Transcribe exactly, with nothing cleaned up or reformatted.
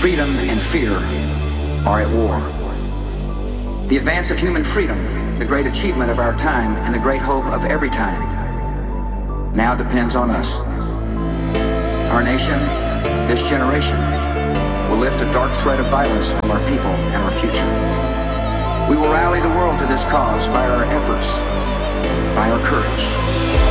Freedom and fear are at war. The advance of human freedom, the great achievement of our time and the great hope of every time, now depends on us. Our nation, this generation, will lift a dark thread of violence from our people and our future. We will rally the world to this cause by our efforts, by our courage.